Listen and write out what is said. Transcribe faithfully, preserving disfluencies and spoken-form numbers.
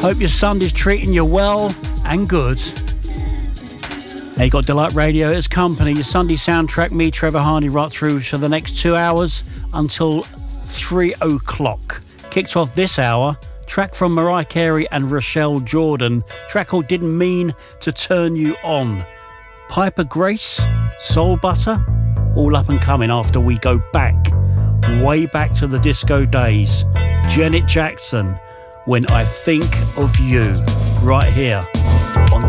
Hope your Sunday's treating you well and good. Now you got Delight Radio as company, your Sunday soundtrack, me, Trevor Harney, right through for the next two hours until three o'clock. Kicked off this hour, track from Mariah Carey and Rochelle Jordan, track called Didn't Mean to Turn You On. Piper Grace, Soul Butter, all up and coming after we go back, way back to the disco days. Janet Jackson, When I Think of You, right here